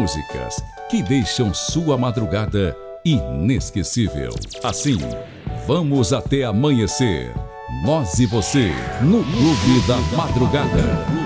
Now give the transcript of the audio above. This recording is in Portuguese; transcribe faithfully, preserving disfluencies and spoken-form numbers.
músicas que deixam sua madrugada inesquecível. Assim, vamos até amanhecer, nós e você, no Clube da Madrugada.